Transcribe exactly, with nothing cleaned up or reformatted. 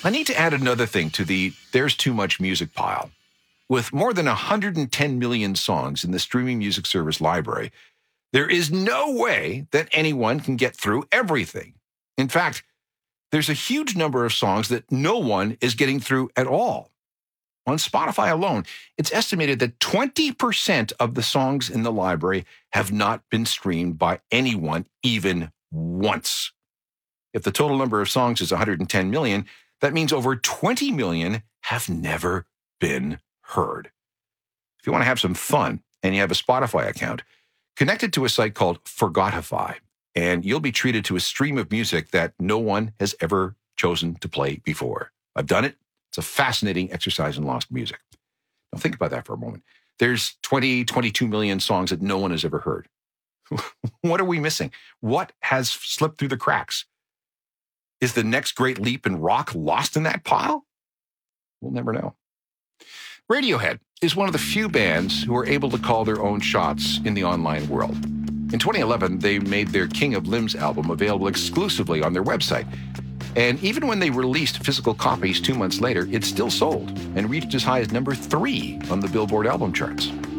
I need to add another thing to the There's Too Much Music pile. With more than one hundred ten million songs in the streaming music service library, there is no way that anyone can get through everything. In fact, there's a huge number of songs that no one is getting through at all. On Spotify alone, it's estimated that twenty percent of the songs in the library have not been streamed by anyone even once. If the total number of songs is one hundred ten million, that means over twenty million have never been heard. If you want to have some fun and you have a Spotify account, connect it to a site called Forgotify, and you'll be treated to a stream of music that no one has ever chosen to play before. I've done it. It's a fascinating exercise in lost music. Now think about that for a moment. There's twenty, twenty-two million songs that no one has ever heard. What are we missing? What has slipped through the cracks? Is the next great leap in rock lost in that pile? We'll never know. Radiohead is one of the few bands who are able to call their own shots in the online world. In twenty eleven, they made their King of Limbs album available exclusively on their website. And even when they released physical copies two months later, it still sold and reached as high as number three on the Billboard album charts.